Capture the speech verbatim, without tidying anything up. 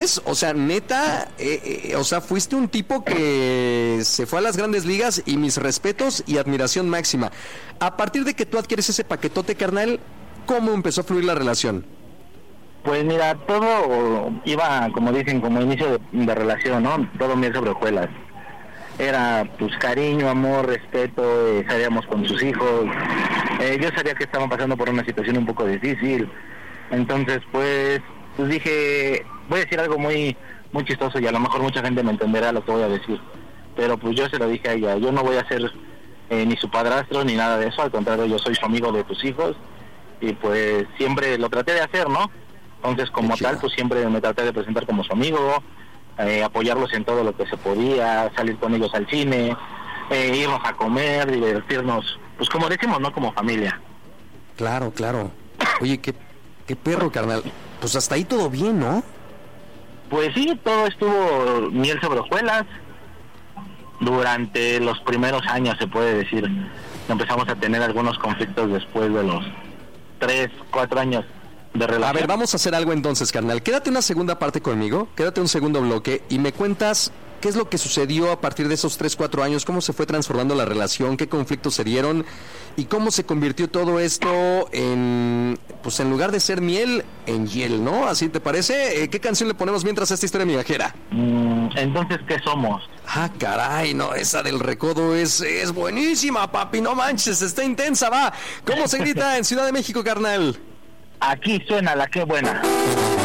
crees? O sea, neta, eh, eh, o sea, fuiste un tipo que se fue a las grandes ligas y mis respetos y admiración máxima. A partir de que tú adquieres ese paquetote, carnal, ¿cómo empezó a fluir la relación? Pues mira, todo iba, como dicen, como inicio de, de relación, ¿no? Todo miel sobre hojuelas. Era, pues, cariño, amor, respeto, eh, salíamos con sus hijos. Eh, yo sabía que estaban pasando por una situación un poco difícil. Entonces, pues, pues dije, voy a decir algo muy muy chistoso y a lo mejor mucha gente me entenderá lo que voy a decir. Pero pues yo se lo dije a ella, yo no voy a ser eh, ni su padrastro ni nada de eso, al contrario, yo soy su amigo de tus hijos. Y pues siempre lo traté de hacer, ¿no? Entonces, como tal, pues siempre me traté de presentar como su amigo, eh, apoyarlos en todo lo que se podía, salir con ellos al cine, eh, irnos a comer, divertirnos, pues como decimos, ¿no? Como familia. Claro, claro. Oye, qué, qué perro, carnal. Pues hasta ahí todo bien, ¿no? Pues sí, todo estuvo miel sobre hojuelas. Durante los primeros años, se puede decir, empezamos a tener algunos conflictos después de los tres, cuatro años de relación. A ver, vamos a hacer algo entonces, carnal. Quédate una segunda parte conmigo, quédate un segundo bloque y me cuentas qué es lo que sucedió a partir de esos tres, cuatro años, cómo se fue transformando la relación, qué conflictos se dieron y cómo se convirtió todo esto en, pues en lugar de ser miel, en hiel, ¿no? ¿Así te parece? Eh, ¿Qué canción le ponemos mientras a esta historia migajera? Mm, entonces, ¿qué somos? Ah, caray, no, esa del recodo es, es buenísima, papi, no manches, está intensa, va. ¿Cómo se grita en Ciudad de México, carnal? Aquí suena la que buena.